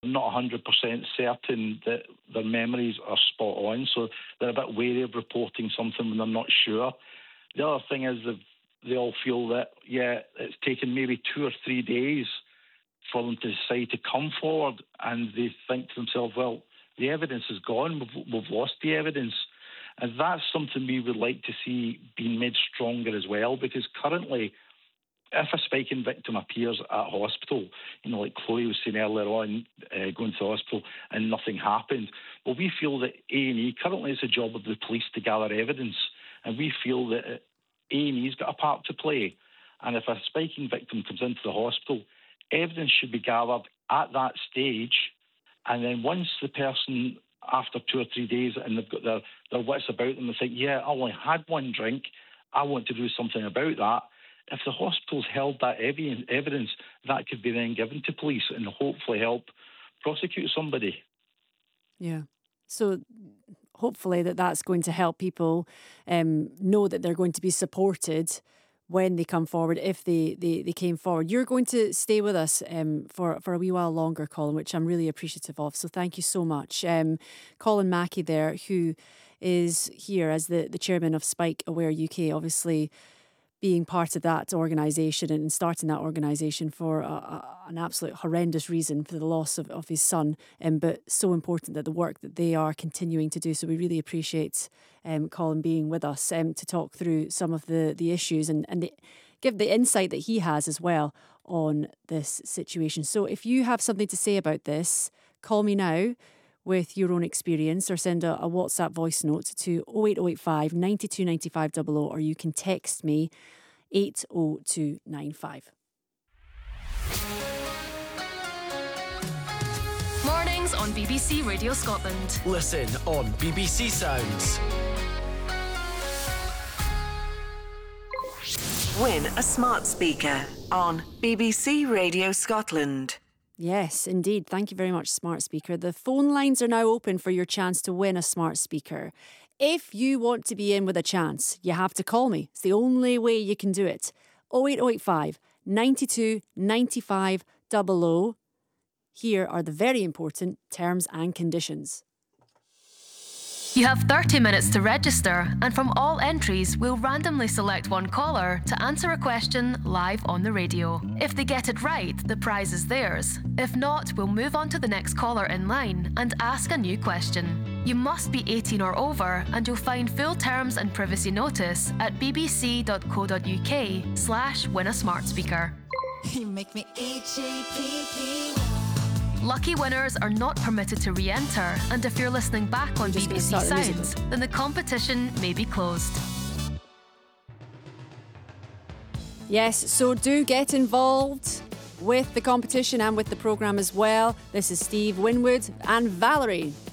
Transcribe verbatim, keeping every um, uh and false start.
not one hundred percent certain that their memories are spot on, so they're a bit wary of reporting something when they're not sure. The other thing is that they all feel that, yeah, it's taken maybe two or three days for them to decide to come forward, and they think to themselves, well, the evidence is gone, we've, we've lost the evidence. And that's something we would like to see being made stronger as well, because currently, if a spiking victim appears at hospital, you know, like Chloe was saying earlier on, uh, going to the hospital and nothing happened, well, we feel that A and E, currently it's a job of the police to gather evidence, and we feel that A and E's got a part to play. And if a spiking victim comes into the hospital, evidence should be gathered at that stage, and then once the person, after two or three days, and they've got their, their wits about them, they think, yeah, I only had one drink, I want to do something about that. If the hospital's held that evi- evidence, that could be then given to police and hopefully help prosecute somebody. Yeah. So hopefully that that's going to help people um, know that they're going to be supported when they come forward, if they, they, they came forward. You're going to stay with us um, for, for a wee while longer, Colin, which I'm really appreciative of. So thank you so much. Um, Colin Mackey there, who is here as the, the chairman of Spike Aware U K, obviously being part of that organisation and starting that organisation for a, a, an absolute horrendous reason, for the loss of, of his son, um, but so important that the work that they are continuing to do. So we really appreciate um, Colin being with us um, to talk through some of the, the issues and, and the, give the insight that he has as well on this situation. So if you have something to say about this, call me now with your own experience, or send a, a WhatsApp voice note to oh eight oh eight five, nine two nine five double oh, or you can text me eight oh two nine five. Mornings on B B C Radio Scotland. Listen on B B C Sounds. Win a smart speaker on B B C Radio Scotland. Yes, indeed. Thank you very much, Smart Speaker. The phone lines are now open for your chance to win a smart speaker. If you want to be in with a chance, you have to call me. It's the only way you can do it. oh eight oh eight five, nine two nine five double oh. Here are the very important terms and conditions. You have thirty minutes to register, and from all entries, we'll randomly select one caller to answer a question live on the radio. If they get it right, the prize is theirs. If not, we'll move on to the next caller in line and ask a new question. You must be eighteen or over, and you'll find full terms and privacy notice at bbc.co.uk slash win a smart speaker. You make me H A P P. Lucky winners are not permitted to re-enter, and if you're listening back on B B C Sounds, then the competition may be closed. Yes, so do get involved with the competition and with the programme as well. This is Steve Winwood and Valerie.